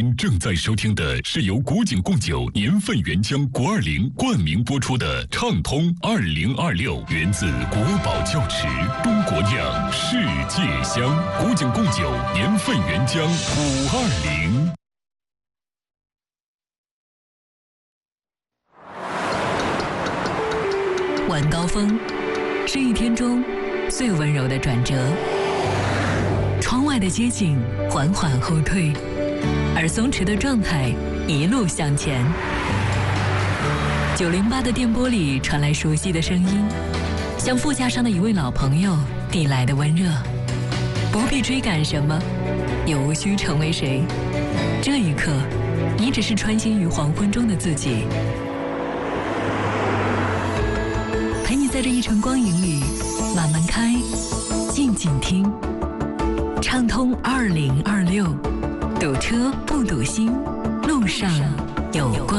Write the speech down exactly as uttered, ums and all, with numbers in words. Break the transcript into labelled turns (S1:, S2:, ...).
S1: 您正在收听的是由古井贡酒年份原浆国二零冠名播出的《畅通二零二六》，源自国宝窖池，中国酿，世界香。古井贡酒年份原浆五二零。
S2: 晚高峰是一天中最温柔的转折，窗外的街景缓缓后退，而松弛的状态一路向前。九零八的电波里传来熟悉的声音，像副驾上的一位老朋友递来的温热。不必追赶什么，也无需成为谁。这一刻，你只是穿行于黄昏中的自己。陪你在这一程光影里慢慢开，静静听。畅通二零二六，堵车不堵心，路上有光。